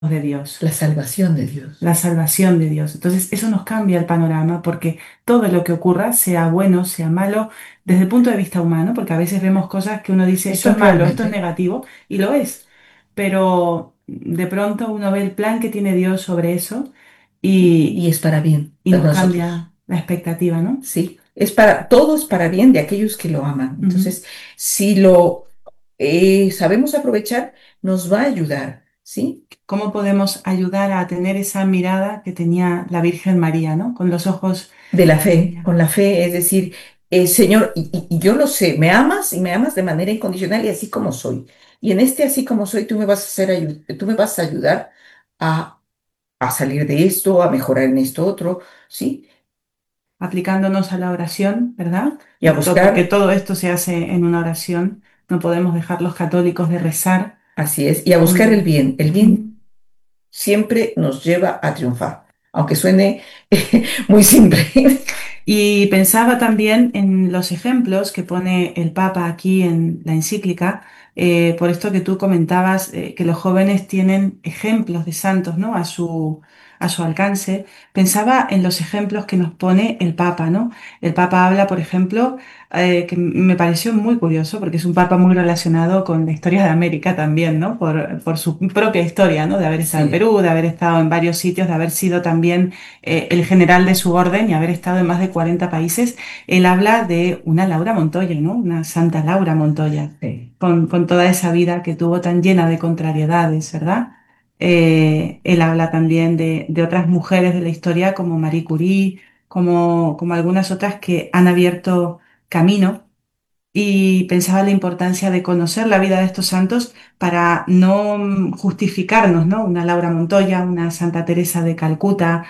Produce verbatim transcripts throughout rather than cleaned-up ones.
de Dios, La salvación de Dios. la salvación de Dios. Entonces, eso nos cambia el panorama porque todo lo que ocurra, sea bueno, sea malo, desde el punto de vista humano, porque a veces vemos cosas que uno dice, esto Eso es malo, esto es realmente. negativo, y lo es. Pero de pronto uno ve el plan que tiene Dios sobre eso Y y, es para bien y de nos nosotros. cambia la expectativa, ¿no? Sí, es para, todo es para bien de aquellos que lo aman. Ujú. Entonces, si lo eh, sabemos aprovechar, nos va a ayudar, ¿sí? ¿Cómo podemos ayudar a tener esa mirada que tenía la Virgen María, ¿no? Con los ojos De la de fe, ella. con la fe, es decir, eh, Señor, y, y- y yo lo sé, me amas y me amas de manera incondicional y así como soy. Y en este así como soy, tú me vas a hacer, ayu- tú me vas a ayudar a, a salir de esto, a mejorar en esto otro, ¿sí? Aplicándonos a la oración, ¿verdad? Y a To- Porque buscar, todo esto se hace en una oración. No podemos dejar los católicos de rezar. así es, y a buscar el Mm, bien. El bien mm. siempre nos lleva a triunfar, aunque suene muy simple. Y pensaba también en los ejemplos que pone el Papa aquí en la encíclica, eh, por esto que tú comentabas, eh, que los jóvenes tienen ejemplos de santos, ¿no? A su, a su alcance. Pensaba en los ejemplos que nos pone el Papa, ¿no? El Papa habla, por ejemplo, eh, que me pareció muy curioso, porque es un Papa muy relacionado con la historia de América también, ¿no? Por, por su propia historia, ¿no? De haber estado en Sí, Perú, de haber estado en varios sitios, de haber sido también eh, el general de su orden y haber estado en más de cuarenta países. Él habla de una Laura Montoya, ¿no? Una Santa Laura Montoya, sí. con, con toda esa vida que tuvo tan llena de contrariedades, ¿verdad? Eh, él habla también de, de otras mujeres de la historia como Marie Curie, como, como algunas otras que han abierto camino y pensaba la importancia de conocer la vida de estos santos para no mm, justificarnos, ¿no? Una Laura Montoya, una Santa Teresa de Calcuta,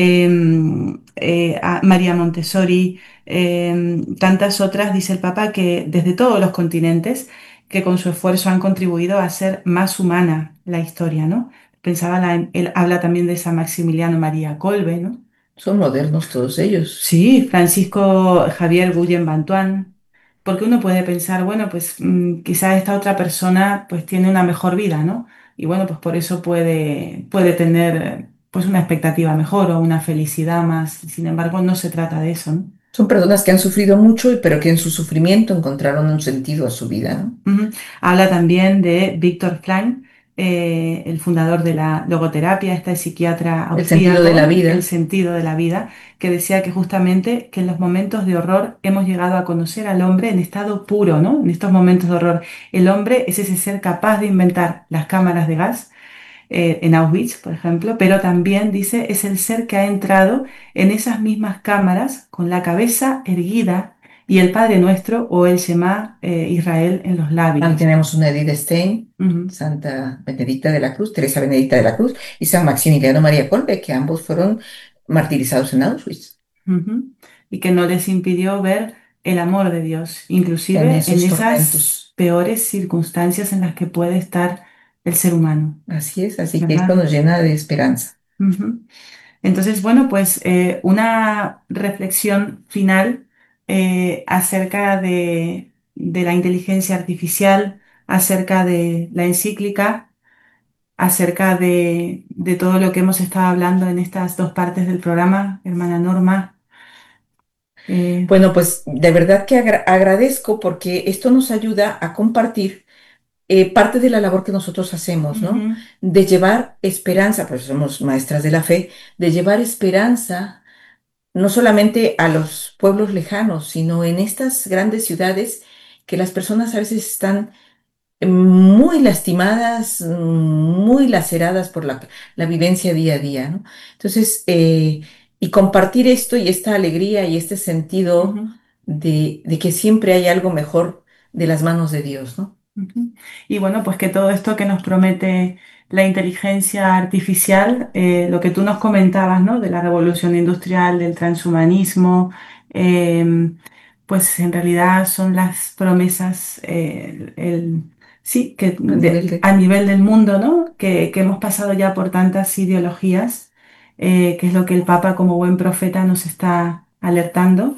em, eh, a María Montessori, em, tantas otras, dice el Papa, que desde todos los continentes, que con su esfuerzo han contribuido a hacer más humana la historia, ¿no? Pensaba, la- él habla también de San Maximiliano María Kolbe, ¿no? Son modernos todos ellos. Sí, Francisco Javier Guillem Bantuán, porque uno puede pensar, bueno, pues mm, quizás esta otra persona pues tiene una mejor vida, ¿no? Y bueno, pues por eso puede, puede tener pues una expectativa mejor o una felicidad más. Sin embargo, no se trata de eso, ¿no? Son personas que han sufrido mucho, y- pero que en su sufrimiento encontraron un sentido a su vida, ¿no? Ujú. Habla también de Víctor Frank, eh, el fundador de la logoterapia, este psiquiatra El sentido de la austríaco, el vida. sentido de la vida, que decía que justamente que en los momentos de horror hemos llegado a conocer al hombre en estado puro, ¿no? En estos momentos de horror, el hombre es ese ser capaz de inventar las cámaras de gas, eh, en Auschwitz, por ejemplo, pero también dice es el ser que ha entrado en esas mismas cámaras con la cabeza erguida y el Padre Nuestro o el Shema eh, Israel en los Ahí labios. tenemos una Edith Stein, Ujú, Santa Benedicta de la Cruz, Teresa Benedicta de la Cruz y San Maximiliano María Kolbe, que ambos fueron martirizados en Auschwitz, ujú. Y que no les impidió ver el amor de Dios, en inclusive en esos esas tormentos. peores circunstancias en las que puede estar el ser humano, Así es, así que esto ¿verdad? nos llena de esperanza. Ujú. Entonces, bueno, pues eh, una reflexión final eh, acerca de, de la inteligencia artificial, acerca de la encíclica, acerca de, de todo lo que hemos estado hablando en estas dos partes del programa, hermana Norma. Eh, Bueno, pues de verdad que agra- agradezco porque esto nos ayuda a compartir eh, parte de la labor que nosotros hacemos, ¿no? ujú, De llevar esperanza, pues somos maestras de la fe, de llevar esperanza no solamente a los pueblos lejanos, sino en estas grandes ciudades que las personas a veces están muy lastimadas, muy laceradas por la, la vivencia día a día, ¿no? Entonces, eh, y compartir esto y esta alegría y este sentido ujú. de, de que siempre hay algo mejor de las manos de Dios, ¿no? Ujú. Y bueno, pues que todo esto que nos promete la inteligencia artificial, eh, lo que tú nos comentabas, ¿no? De la revolución industrial, del transhumanismo, em, pues en realidad son las promesas, eh, el- sí, que A nivel de- de... a nivel del mundo, ¿no? Que, que hemos pasado ya por tantas ideologías, eh, que es lo que el Papa como buen profeta nos está alertando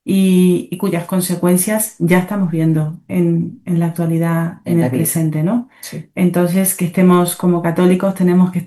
y, y cuyas consecuencias ya estamos viendo en, en la actualidad, en en la el vida. presente, ¿no? sí. Entonces, que estemos como católicos, tenemos que